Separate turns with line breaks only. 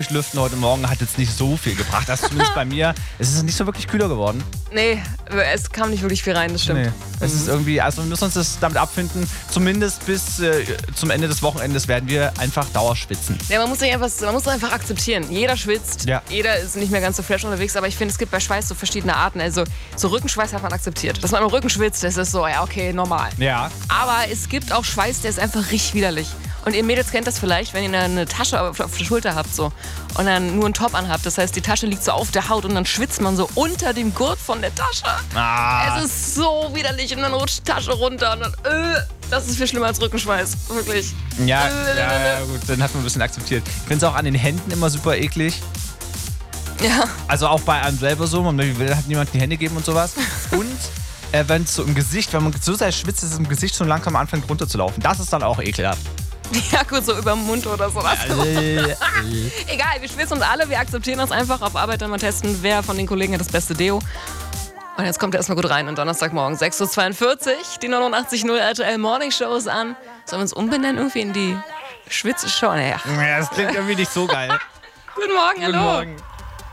Durchlüften heute Morgen hat jetzt nicht so viel gebracht. Also zumindest bei mir. Es ist nicht so wirklich kühler geworden.
Nee, es kam nicht wirklich viel rein, das stimmt.
Nee. Es ist irgendwie, also wir müssen uns das damit abfinden. Zumindest bis zum Ende des Wochenendes werden wir einfach dauerschwitzen.
Ja, man muss einfach akzeptieren. Jeder schwitzt, jeder ist nicht mehr ganz so fresh unterwegs, aber ich finde, es gibt bei Schweiß so verschiedene Arten. Also so Rückenschweiß hat man akzeptiert. Dass man am Rücken schwitzt, das ist so, ja okay, normal.
Ja.
Aber es gibt auch Schweiß, der ist einfach richtig widerlich. Und ihr Mädels kennt das vielleicht, wenn ihr eine Tasche auf der Schulter habt so und dann nur einen Top anhabt. Das heißt, die Tasche liegt so auf der Haut und dann schwitzt man so unter dem Gurt von der Tasche. Es ist so widerlich und dann rutscht die Tasche runter und dann, das ist viel schlimmer als Rückenschweiß, wirklich.
Ja, gut, dann hat man ein bisschen akzeptiert. Ich finde es auch an den Händen immer super eklig.
Ja.
Also auch bei einem selber so, man will halt niemand die Hände geben und sowas. Und wenn es so im Gesicht, wenn man so sehr schwitzt, dass es im Gesicht schon langsam anfängt runterzulaufen. Das ist dann auch ekelhaft.
Ja, gut, so über den Mund oder sowas. Egal, wir schwitzen uns alle, wir akzeptieren das einfach. Auf Arbeit dann mal testen, wer von den Kollegen hat das beste Deo. Und jetzt kommt er erstmal gut rein. Und Donnerstagmorgen 6.42 Uhr, die 89.0 RTL Morning Show ist an. Sollen wir uns umbenennen irgendwie in die Schwitzeshow? Naja.
Ja, das klingt irgendwie nicht so geil.
Guten Morgen, hallo.
Guten Morgen.